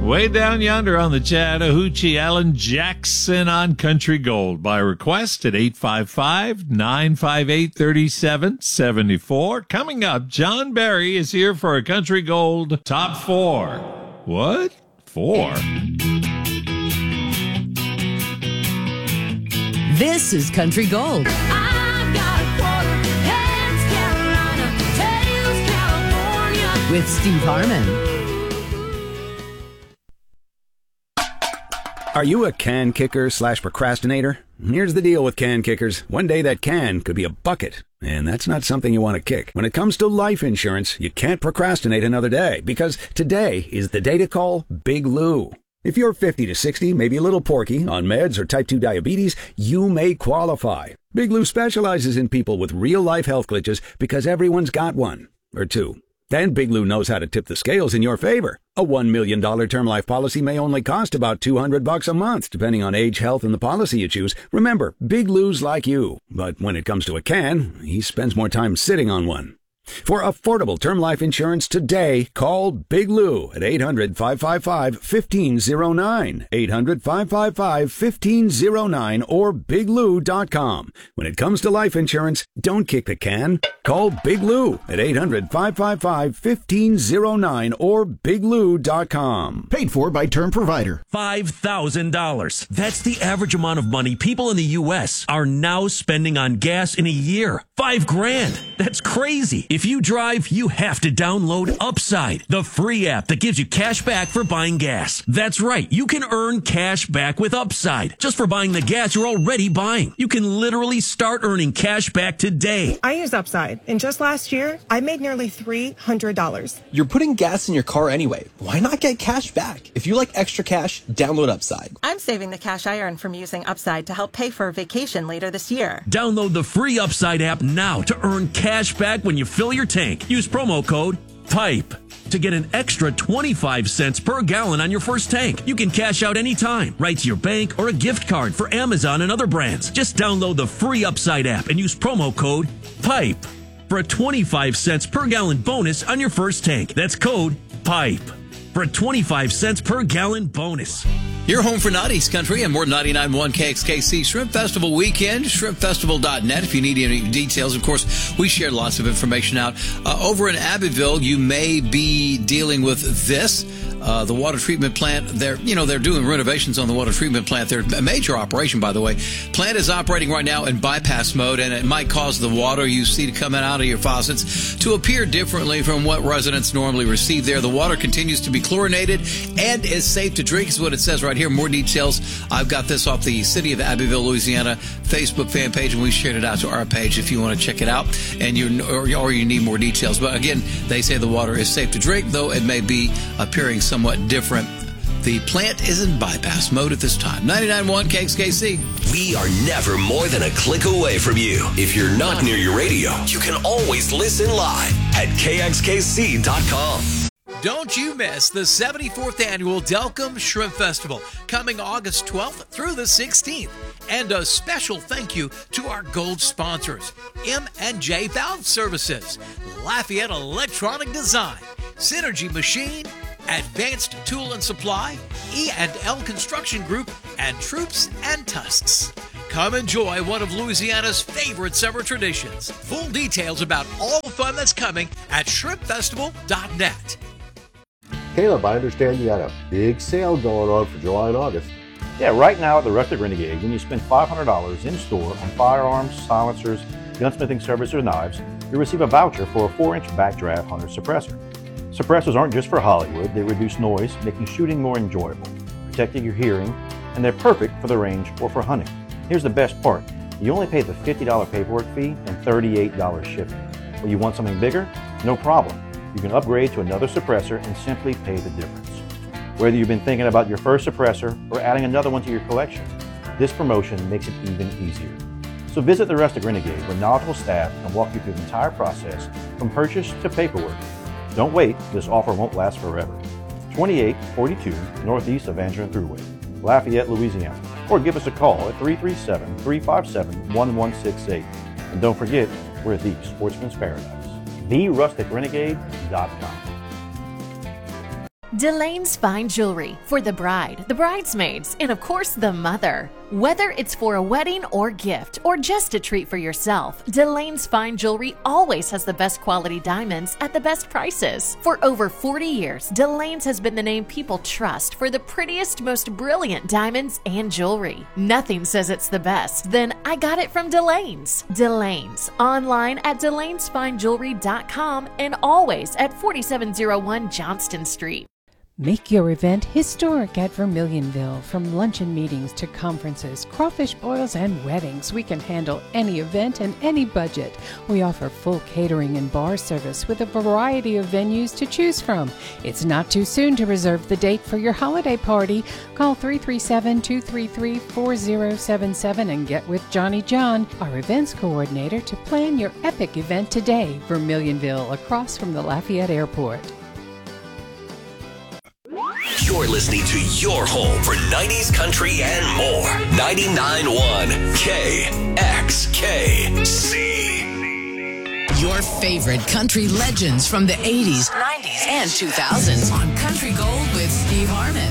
Way down yonder on the Chattahoochee, Alan Jackson on Country Gold by request at 855-958-3774. Coming up, John Barry is here for a Country Gold Top 4. What? 4? This is Country Gold. I've got a quarter, heads Carolina, tails California. With Steve Harmon. Are you a can kicker / procrastinator? Here's the deal with can kickers. One day that can could be a bucket, and that's not something you want to kick. When it comes to life insurance, you can't procrastinate another day, because today is the day to call Big Lou. If you're 50 to 60, maybe a little porky, on meds or type 2 diabetes, you may qualify. Big Lou specializes in people with real-life health glitches because everyone's got one, or two. Then Big Lou knows how to tip the scales in your favor. A $1 million term life policy may only cost about $200 a month, depending on age, health, and the policy you choose. Remember, Big Lou's like you. But when it comes to a can, he spends more time sitting on one. For affordable term life insurance today, call Big Lou at 800-555-1509, 800-555-1509, or biglou.com. When it comes to life insurance, don't kick the can. Call Big Lou at 800-555-1509 or biglou.com. Paid for by Term Provider. $5,000. That's the average amount of money people in the U.S. are now spending on gas in a year. $5,000. That's crazy. If you drive, you have to download Upside, the free app that gives you cash back for buying gas. That's right. You can earn cash back with Upside just for buying the gas you're already buying. You can literally start earning cash back today. I use Upside, and just last year, I made nearly $300. You're putting gas in your car anyway. Why not get cash back? If you like extra cash, download Upside. I'm saving the cash I earn from using Upside to help pay for a vacation later this year. Download the free Upside app now to earn cash back when you fill your tank. Use promo code PIPE to get an extra 25 cents per gallon on your first tank. You can cash out anytime, right to your bank or a gift card for Amazon and other brands. Just download the free Upside app and use promo code PIPE for a 25 cents per gallon bonus on your first tank. That's code PIPE for a 25 cents per gallon bonus. Your home for Noddy's Country and more 99.1 KXKC Shrimp Festival weekend, shrimpfestival.net if you need any details. Of course, we share lots of information out. Over in Abbeville, you may be dealing with this. The water treatment plant, they're doing renovations on the water treatment plant. They're a major operation, by the way. Plant is operating right now in bypass mode, and it might cause the water you see to come out of your faucets to appear differently from what residents normally receive there. The water continues to be chlorinated and is safe to drink, is what it says right here. More details. I've got this off the City of Abbeville, Louisiana Facebook fan page, and we shared it out to our page if you want to check it out, and you need more details. But again, they say the water is safe to drink, though it may be appearing somewhat different. The plant is in bypass mode at this time. 99.1 KXKC. We are never more than a click away from you. If you're not near your radio, you can always listen live at KXKC.com. Don't you miss the 74th Annual Delcom Shrimp Festival, coming August 12th through the 16th. And a special thank you to our gold sponsors, M&J Valve Services, Lafayette Electronic Design, Synergy Machine, Advanced Tool and Supply, E&L Construction Group, and Troops and Tusks. Come enjoy one of Louisiana's favorite summer traditions. Full details about all the fun that's coming at shrimpfestival.net. Caleb, I understand you got a big sale going on for July and August. Yeah, right now at the Rustic Renegade, when you spend $500 in store on firearms, silencers, gunsmithing service, or knives, you receive a voucher for a 4-inch Backdraft Hunter suppressor. Suppressors aren't just for Hollywood. They reduce noise, making shooting more enjoyable, protecting your hearing, and they're perfect for the range or for hunting. Here's the best part. You only pay the $50 paperwork fee and $38 shipping. Well, you want something bigger? No problem. You can upgrade to another suppressor and simply pay the difference. Whether you've been thinking about your first suppressor or adding another one to your collection, this promotion makes it even easier. So visit the Rustic Renegade, where knowledgeable staff can walk you through the entire process from purchase to paperwork. Don't wait, this offer won't last forever. 2842 northeast of Andrew Thruway, Lafayette, Louisiana. Or give us a call at 337-357-1168. And don't forget, we're the Sportsman's Paradise. TheRusticRenegade.com. Delane's Fine Jewelry for the bride, the bridesmaids, and of course the mother. Whether it's for a wedding or gift or just a treat for yourself, Delane's Fine Jewelry always has the best quality diamonds at the best prices. For over 40 years, Delane's has been the name people trust for the prettiest, most brilliant diamonds and jewelry. Nothing says it's the best, then I got it from Delane's. Delane's, online at delanesfinejewelry.com and always at 4701 Johnston Street. Make your event historic at Vermilionville. From luncheon meetings to conferences, crawfish boils, and weddings, we can handle any event and any budget. We offer full catering and bar service with a variety of venues to choose from. It's not too soon to reserve the date for your holiday party. Call 337-233-4077 and get with Johnny John, our events coordinator, to plan your epic event today. Vermilionville, across from the Lafayette Airport. You're listening to your home for 90s country and more. 99.1 KXKC. Your favorite country legends from the 80s, 90s, and 2000s on Country Gold with Steve Harmon.